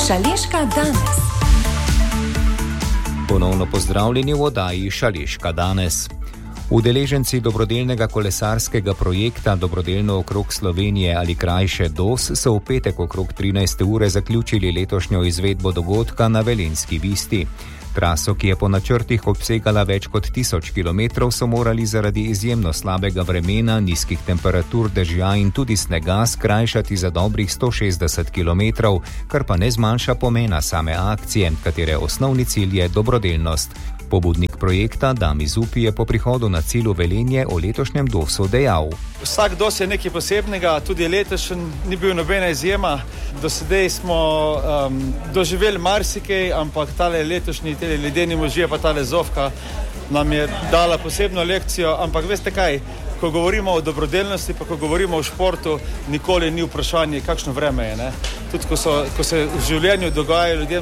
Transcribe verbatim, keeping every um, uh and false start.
Šaleška danes. Ponovno pozdravljeni v oddaji Šaleška danes. Udeleženci dobrodelnega kolesarskega projekta Dobrodelno okrog Slovenije ali krajše D O S so v petek okrog trinajste ure zaključili letošnjo izvedbo dogodka na Velenjski Visti. Traso, ki je po načrtih obsegala več kot tisoč kilometrov, so morali zaradi izjemno slabega vremena, nizkih temperatur, dežja in tudi snega skrajšati za dobrih sto šestdeset kilometrov, kar pa ne zmanjša pomena same akcije, katere osnovni cilj je dobrodelnost. Pobudnik projekta Dami Zupi je po prihodu na cilj v Velenje o letošnjem D O S-u dejal: Vsak D O S je nekaj posebnega, tudi letošnji ni bil nobena izjema. Do sedaj smo um, doživeli marsikaj, ampak tale letošnji, tele ledeni možje pa tale Zofka nam je dala posebno lekcijo. Ampak veste kaj, ko govorimo o dobrodelnosti, pa ko govorimo o športu, nikoli ni vprašanje, kakšno vreme je. Ne? Tudi ko, so, ko se v življenju dogajajo ljudem